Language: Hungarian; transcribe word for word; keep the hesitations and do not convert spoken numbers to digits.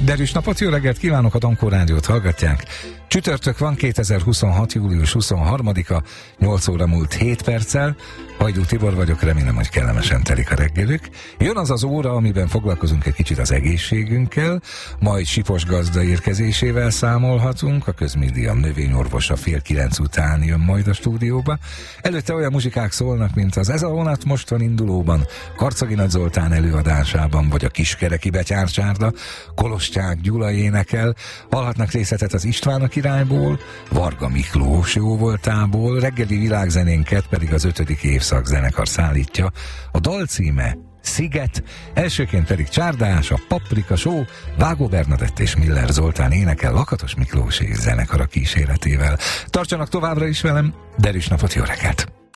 Derűs napot, jó reggelt kívánok, a Dankó Rádiót hallgatják. Csütörtök van, kétezer-huszonhat. július huszonharmadika, nyolc óra múlt hét perccel. Hajdú Tibor vagyok, remélem, hogy kellemesen telik a reggelük. Jön az az óra, amiben foglalkozunk egy kicsit az egészségünkkel, majd Sipos gazda érkezésével számolhatunk, a közmédia növényorvosa fél kilenc után jön majd a stúdióba. Előtte olyan muzsikák szólnak, mint az Ez a vonat most van indulóban, Karcagi Nagy Zoltán előadásában, vagy a Kiskereki Betyárcsárda, Koloscsák Gyula énekel, hallhatnak részletet az István a királyból, Varga Miklós jóvoltából, reggeli világzenénket pedig az ötödik évszak zenekar szállítja. A dal címe Sziget, elsőként pedig Csárdás, a Paprika Show, Vágó Bernadett és Miller Zoltán énekel Lakatos Miklós és zenekara kíséretével. Tartsanak továbbra is velem, derűs napot, jó reggelt!